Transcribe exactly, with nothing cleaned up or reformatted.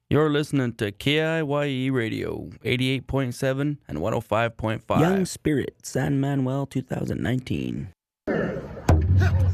You're listening to K I Y E Radio, eighty-eight point seven and one oh five point five. Young Spirit, San Manuel, two thousand nineteen.